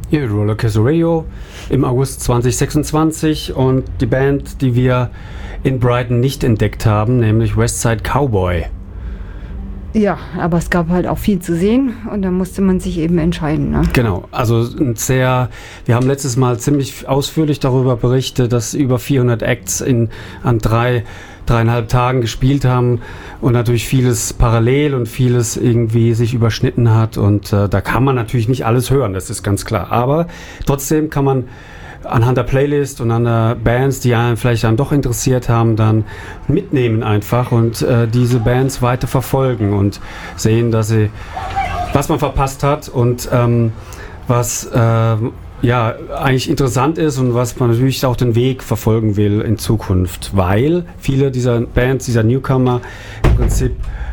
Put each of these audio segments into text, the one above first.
Hier Rollercoaster Radio im August 2026 und die Band, die wir in Brighton nicht entdeckt haben, nämlich Westside Cowboy. Ja, aber es gab halt auch viel zu sehen und da musste man sich eben entscheiden. Ne? Genau, also wir haben letztes Mal ziemlich ausführlich darüber berichtet, dass über 400 Acts an 3,5 Tagen gespielt haben und natürlich vieles parallel und vieles irgendwie sich überschnitten hat und da kann man natürlich nicht alles hören, das ist ganz klar, aber trotzdem kann man anhand der Playlist und an der Bands, die einen vielleicht dann doch interessiert haben, dann mitnehmen einfach und diese Bands weiter verfolgen und sehen, was man verpasst hat und was eigentlich interessant ist und was man natürlich auch den Weg verfolgen will in Zukunft, weil viele dieser Bands, dieser Newcomer im Prinzip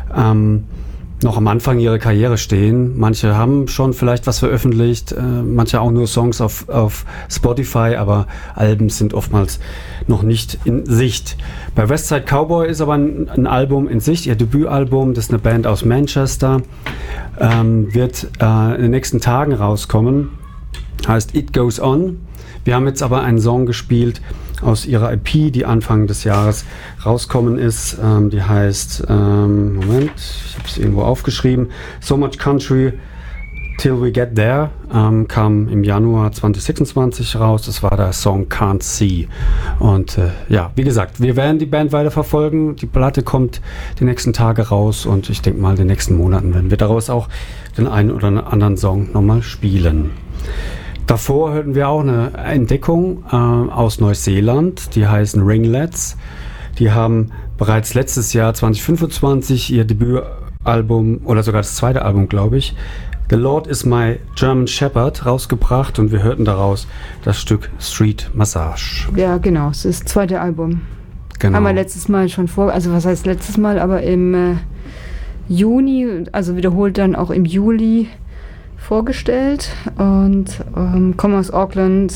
noch am Anfang ihrer Karriere stehen. Manche haben schon vielleicht was veröffentlicht, manche auch nur Songs auf Spotify, aber Alben sind oftmals noch nicht in Sicht. Bei Westside Cowboy ist aber ein Album in Sicht, ihr Debütalbum, das ist eine Band aus Manchester, wird in den nächsten Tagen rauskommen, heißt It Goes On. Wir haben jetzt aber einen Song gespielt aus ihrer EP, die Anfang des Jahres rauskommen ist. Die heißt, Moment, ich habe es irgendwo aufgeschrieben, So Much Country Till We Get There, kam im Januar 2026 raus. Das war der Song Can't See. Und wie gesagt, wir werden die Band weiter verfolgen. Die Platte kommt die nächsten Tage raus und ich denke mal, in den nächsten Monaten werden wir daraus auch den einen oder anderen Song nochmal spielen. Davor hörten wir auch eine Entdeckung aus Neuseeland, die heißen Ringlets. Die haben bereits letztes Jahr 2025 ihr Debütalbum oder sogar das zweite Album, glaube ich, The Lord is My German Shepherd rausgebracht und wir hörten daraus das Stück Street Massage. Ja, genau, es ist das zweite Album. Genau. Haben wir letztes Mal schon also was heißt letztes Mal, aber im Juni, also wiederholt dann auch im Juli vorgestellt und kommen aus Auckland,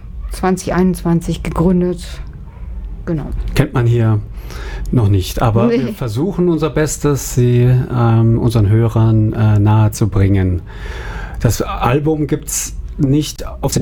2021 gegründet. Genau. Kennt man hier noch nicht, aber wir versuchen unser Bestes, sie unseren Hörern nahe zu bringen. Das Album gibt es nicht auf